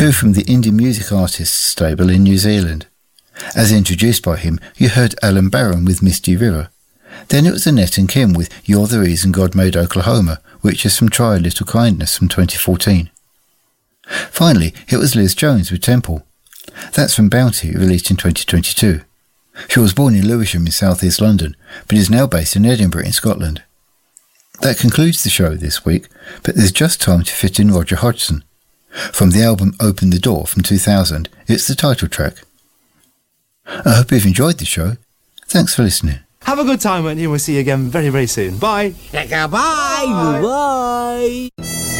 two from the indie music artists stable in New Zealand. As introduced by him, you heard Alan Barron with Misty River. Then it was Annette and Kim with You're the Reason God Made Oklahoma, which is from Try a Little Kindness from 2014. Finally, it was Liz Jones with Temple. That's from Bounty, released in 2022. She was born in Lewisham in South East London, but is now based in Edinburgh in Scotland. That concludes the show this week, but there's just time to fit in Roger Hodgson. From the album Open the Door from 2000, it's the title track. I hope you've enjoyed the show. Thanks for listening. Have a good time, and we'll see you again very, very soon. Bye. Bye. Bye.